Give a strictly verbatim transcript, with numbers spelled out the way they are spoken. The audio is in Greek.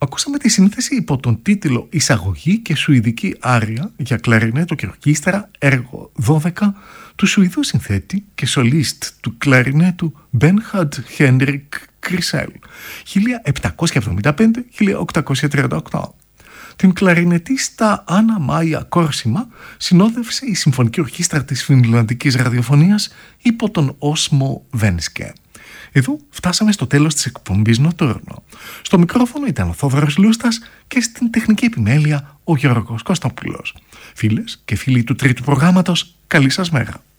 Ακούσαμε τη σύνθεση υπό τον τίτλο «Εισαγωγή και Σουηδική Άρια» για κλαρινέτο και ορχήστρα, έργο δώδεκα του Σουηδού συνθέτη και σολίστ του κλαρινέτου Bernhard Henrik Krissell χίλια επτακόσια εβδομήντα πέντε με χίλια οκτακόσια τριάντα οκτώ. Την κλαρινετίστα Άννα Μάια Κόρσιμα συνόδευσε η Συμφωνική Ορχήστρα της Φινλανδικής Ραδιοφωνίας υπό τον Όσμο Βένσκε. Εδώ φτάσαμε στο τέλος της εκπομπής Νοτούρνο. Στο μικρόφωνο ήταν ο Θόδωρος Λούστας και στην τεχνική επιμέλεια ο Γιώργος Κωστόπουλος. Φίλες και φίλοι του τρίτου προγράμματος, καλή σας μέρα.